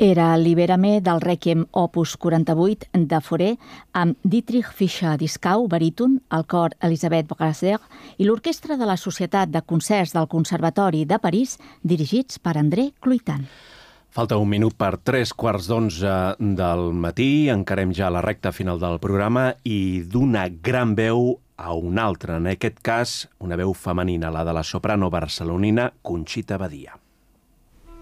Era Libera-me del Rèquiem opus 48 de Fauré amb Dietrich Fischer-Dieskau, baríton, el cor Elisabeth Brasser i l'orquestra de la Societat de Concerts del Conservatori de París, dirigits per André Cluitan. Falta un minut per 3:15 del matí. Encarem ja la recta final del programa i d'una gran veu a una altra. En aquest cas, una veu femenina, la de la soprano barcelonina Conxita Badia.